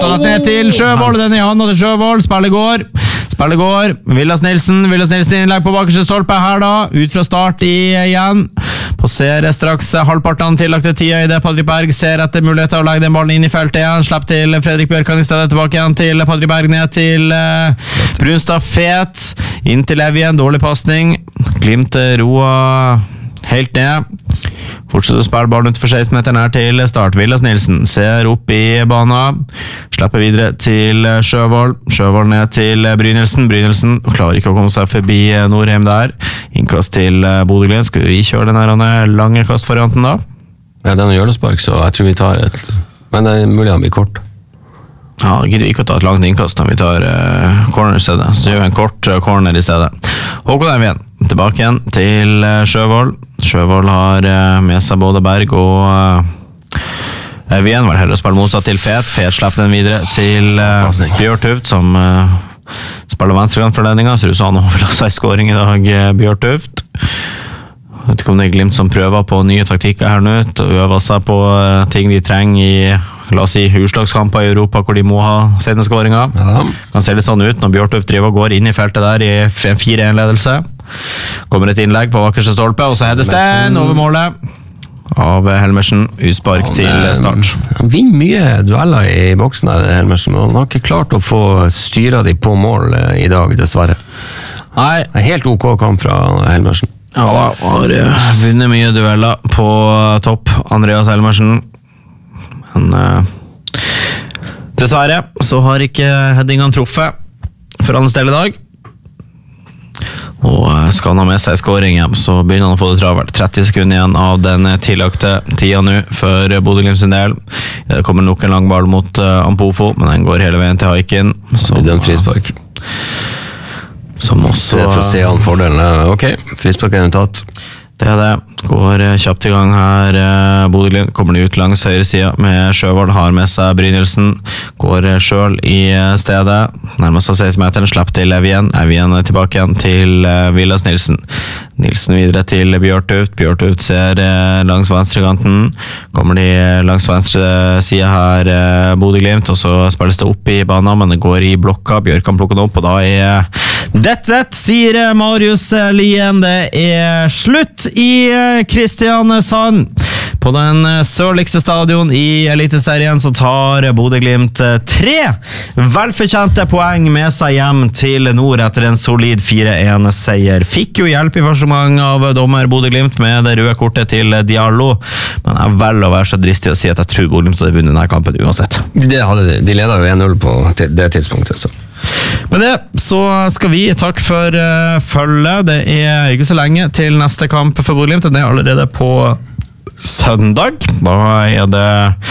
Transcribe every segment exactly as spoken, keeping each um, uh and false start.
Tatt ned til Sjøvold, den i hånda til Sjøvold. Spillet går. Spillet går. Villas Nilsen. Villas Nilsen innlegg på bakerste stolpe her da. Ut fra start i, igjen. Passerer straks halvparten tillagte tida i det. Patrick Berg ser etter muligheter å legge den ballen inn i feltet igjen. Slapp til Fredrik Bjørkan i stedet. Tilbake igjen til Patrick Berg, ned til uh, Brunstad Fet. Inn til Evjen. Dårlig passning. Glimt roa helt ned. Fortsetter å spille ballen utenfor seksten meter nær til start. Villas Nilsen ser opp i bana. Slipper videre til Sjøvold. Sjøvold ned til Brynildsen. Brynildsen klarer ikke å komme seg forbi Norheim der. Innkast til Bodø-Glimt. Skal vi kjøre den her lange kastvarianten da? Ja, den er hjørnespark, så jeg tror vi tar et... Men det er mulig han blir kort. Ja, gidder ikke å ta et langt innkast når vi tar uh, corner i stedet. Så gjør vi en kort uh, corner i stedet. Håkon Evjen, tilbake igjen til uh, Sjøvold. Sjøvold har uh, med seg både Berg og uh, Evjen. Var heller å spille motsatt til Fet. Fet slipper den videre til uh, Bjørtuft, som uh, spiller venstrekant for ledningen. Så du sa han vil ha seg skåring i dag, uh, Bjørtuft. Jeg vet ikke om det er Glimt som prøver på nye taktikker her nå, og øver seg på uh, ting de trenger i... La oss si utslagskamper i Europa hvor de må ha sene skåringer. Ja. Kan se litt sånn ut når Bjørtuft driver og går inn i feltet der i en fire en-ledelse. Kommer et innlegg på bakerste stolpe, og så hedes den over målet av Helmersen. Utspark til start. Han vinner mye dueller i boksen der, Helmersen, men han har ikke klart å få styret de på mål i dag, dessverre. Nei. En helt ok kamp fra Helmersen. Ja, har vunnet mye dueller på topp, Andreas Helmersen. Men uh, dessverre så har ikke headingene truffet for hans del i dag. Og uh, skal han ha med seg skåring hjem, så begynner han å få det travelt. tretti sekunder igjen av den tillagte tida nå for Bodø-Glimt sin del. Det kommer nok en lang ball mot uh, Ampofo, men den går hele veien til Haikin. Som, det er en frispark. Som også... Det er for å se han fordelen. Ok, frispark er tatt. Det er det. Går kjapt i gang her. Bodø-Glimt kommer ut langs høyre sida med Sjøvold, har med seg Brynildsen. Går selv i stedet. Nærmest av seksten meteren, slapp til Evjen. Evjen er tilbake igjen til Villas Nilsen. Nilsen videre til Bjørtuft. Bjørtuft ser langs venstrekanten. Kommer de langs venstre sida her, Bodø-Glimt, og så spilles det opp i banen, men det går i blokka. Bjørkan plukker den opp, og da er dette, sier Marius Lien. Det er slutt i Kristiansand. På den sørligste stadion i Eliteserien så tar Bodø-Glimt tre velfortjente poeng med seg hjem til nord etter en solid fire en-seier. Fikk jo hjelp i første omgang av dommer Bodø-Glimt med det røde kortet til Diallo, men jeg velger å være så dristig å si at jeg tror Bodø-Glimt hadde vunnet denne kampen uansett. Det hadde de. De leder jo en null på det tidspunktet, så. Med det så skal vi takke for uh, følget. Det er ikke så lenge til neste kamp for Bodø-Glimt. Den er allerede på søndag. Da er det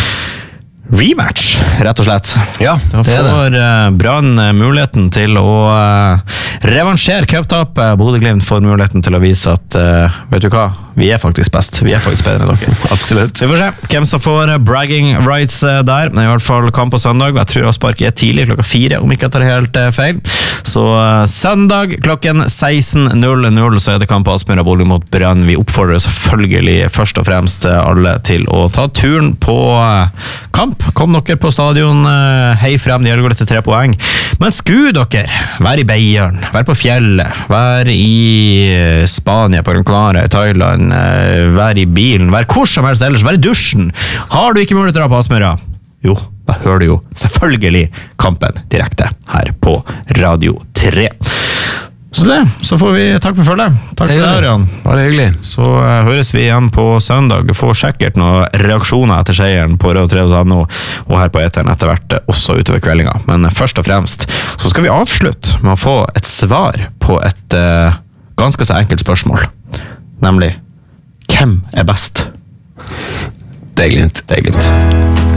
rematch, rett og slett. Ja, det er det. Da får uh, Brann muligheten til å uh, revansjere cuptapet. Bodø-Glimt får muligheten til å vise at uh, vet du hva, vi er faktisk best. Vi er faktisk bedre enn dere. Absolutt. Så vi får se hvem som får bragging rights uh, der. Men i hvert fall kamp på søndag. Jeg tror avsparket er tidlig, klokka fire, om ikke jeg tar helt uh, feil. Så uh, søndag klokken seksten null null så er det kamp på Aspmyra Bodø mot Brann. Vi oppfordrer selvfølgelig først og fremst uh, alle til å ta turen på uh, kamp. Kom dere på stadion, hei frem, det gjelder til tre poeng. Men sku dere, vær i Beieren, vær på fjellet, vær i Spania, på Gran Canaria, i Thailand, vær i bilen, vær hvor som helst ellers, vær i dusjen. Har du ikke mulighet til å dra på Aspmyra? Jo, da hører du jo selvfølgelig kampen direkte her på Radio tre. Så det, så får vi takk for følget. Takk til deg, Ørjan. Bare hyggelig. Så uh, høres vi igjen på søndag. Du får sikkert noen reaksjoner etter seieren på radio tre punkt no og her på Eteren etter hvert også utover kveldinga. Men uh, først og fremst så skal vi avslutte med å få et svar på et uh, ganske så enkelt spørsmål. Nemlig, hvem er best? Det er Glimt. Det er Glimt.